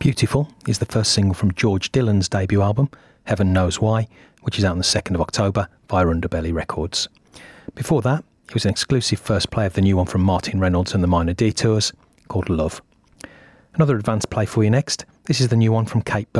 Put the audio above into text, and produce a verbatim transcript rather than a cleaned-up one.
Beautiful is the first single from George Dylan's debut album, Heaven Knows Why, which is out on the second of October via Underbelly Records. Before that, it was an exclusive first play of the new one from Martin Reynolds and the Minor Detours, called Love. Another advanced play for you next. This is the new one from Kate